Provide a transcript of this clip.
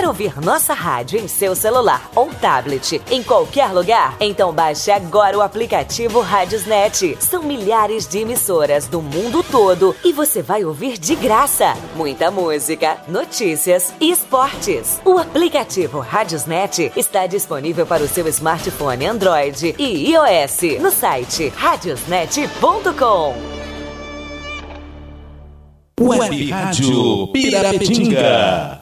ouvir nossa rádio em seu celular ou tablet em qualquer lugar? Então baixe agora o aplicativo Radiosnet. São milhares de emissoras do mundo todo e você vai ouvir de graça muita música, notícias e esportes. O aplicativo Radiosnet está disponível para o seu smartphone Android e iOS no site radiosnet.com. Web Rádio Pirapetinga.